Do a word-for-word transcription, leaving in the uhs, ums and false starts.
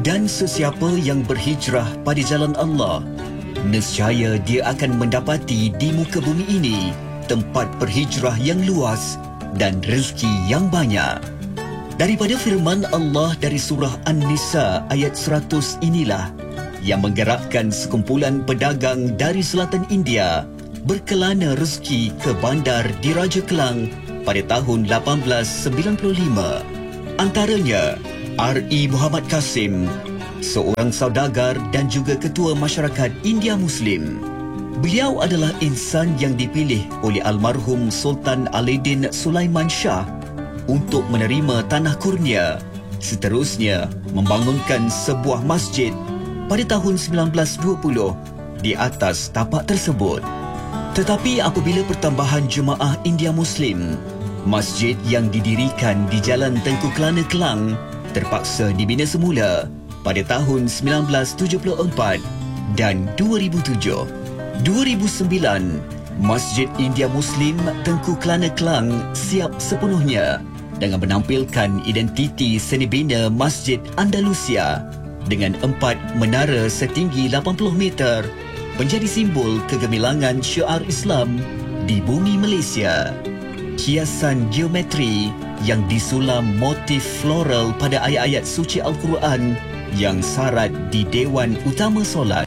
Dan sesiapa yang berhijrah pada jalan Allah, nescaya dia akan mendapati di muka bumi ini tempat berhijrah yang luas dan rezeki yang banyak. Daripada firman Allah dari surah An-Nisa ayat seratus inilah yang menggerakkan sekumpulan pedagang dari selatan India berkelana rezeki ke bandar di Raja Kelang pada tahun lapan belas sembilan puluh lima. Antaranya R E Muhammad Kasim, seorang saudagar dan juga ketua masyarakat India Muslim. Beliau adalah insan yang dipilih oleh almarhum Sultan Aladdin Sulaiman Shah untuk menerima tanah kurnia, seterusnya membangunkan sebuah masjid pada tahun sembilan belas dua puluh di atas tapak tersebut. Tetapi apabila pertambahan jemaah India Muslim, masjid yang didirikan di Jalan Tengku Kelana Kelang terpaksa dibina semula pada tahun sembilan belas tujuh puluh empat dan dua ribu tujuh. dua ribu sembilan, Masjid India Muslim Tengku Kelana Kelang siap sepenuhnya dengan menampilkan identiti seni bina Masjid Andalusia dengan empat menara setinggi lapan puluh meter menjadi simbol kegemilangan syiar Islam di bumi Malaysia. Hiasan geometri yang disulam motif floral pada ayat-ayat suci Al-Quran yang sarat di Dewan Utama Solat